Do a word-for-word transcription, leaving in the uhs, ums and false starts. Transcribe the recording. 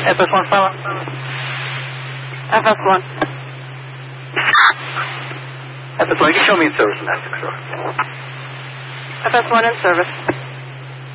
F S one, follow. F S one. F S one, you can show me in service in that six. F S one in service.